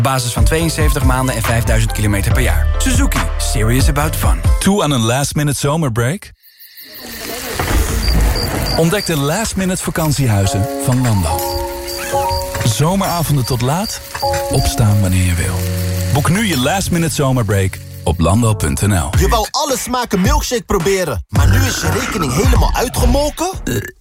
Basis van 72 maanden en 5000 kilometer per jaar. Suzuki. Serious about fun. Toe aan een last-minute zomerbreak? Ontdek de last-minute vakantiehuizen van Landal. Zomeravonden tot laat, opstaan wanneer je wil. Boek nu je last-minute zomerbreak op landal.nl. Je wou alle smaken milkshake proberen, maar nu is je rekening helemaal uitgemolken?